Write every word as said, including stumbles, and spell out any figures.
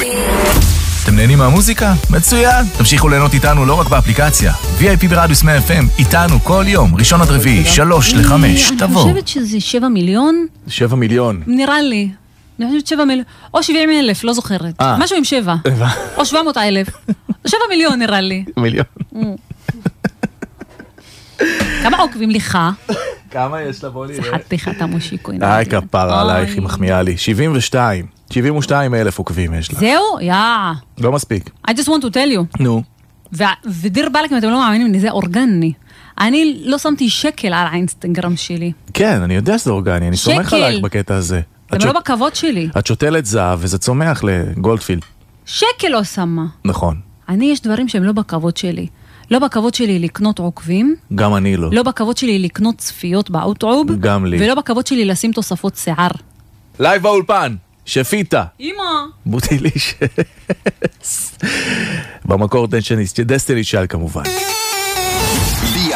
אתם נהנים מהמוזיקה? מצוין! תמשיכו ליהנות איתנו לא רק באפליקציה. וי איי פי ברדיוס מאה אף אם, איתנו כל יום, ראשון עד רביעי, שלוש לחמש, תבוא. אני חושבת שזה שבע מיליון. שבע מיליון. נראה לי. אני חושבת שבע מיליון. או שבעים אלף, לא זוכרת. משהו עם שבע. או שבע מאות אלף. שבע מיליון נראה לי. מיליון. כמה עוקבים לך? כמה יש לה? בוא נראה. זה חתיכת המושיקו. איי, כפרה עלייך, היא מחמיאה לי. שבעים ושתיים. שבעים ושתיים אלף עוקבים יש לה. זהו? יא. לא מספיק. I just want to tell you. נו. ודיר בלק, אם אתם לא מאמינים, זה אורגני. אני לא שמתי שקל על האינסטגרם שלי. כן, אני יודע שזה אורגני, אני סומך עלייך בקטע הזה. זה לא בכבוד שלי. את שותלת זהב וזה צומח לגולדפילד. שקל לא שמה. נכון. אני, יש דברים שהם לא בכבוד שלי. לא בכבוד שלי לקנות עוקבים. גם אני לא. לא בכבוד שלי לקנות צפיות באוטרוב. גם לי. ולא בכבוד שלי לשים תוספות שיער. לייב באולפן, שפיטה. אמא. בוטיליש. במקור דסטיני שאל כמובן.